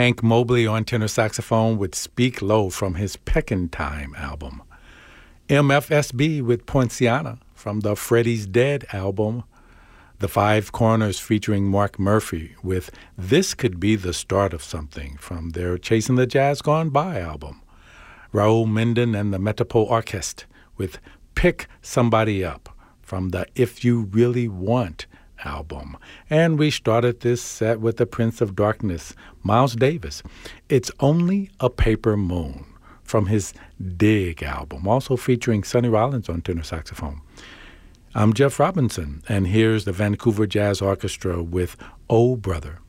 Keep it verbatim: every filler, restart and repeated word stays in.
Hank Mobley on tenor saxophone with Speak Low from his Peckin' Time album. M F S B with Poinciana from the Freddie's Dead album. The Five Corners featuring Mark Murphy with This Could Be the Start of Something from their Chasing the Jazz Gone By album. Raul Minden and the Metropole Orchestra with Pick Somebody Up from the If You Really Want album. And we started this set with the Prince of Darkness, Miles Davis. It's Only a Paper Moon from his Dig album, also featuring Sonny Rollins on tenor saxophone. I'm Jeff Robinson, and here's the Vancouver Jazz Orchestra with Oh Brother.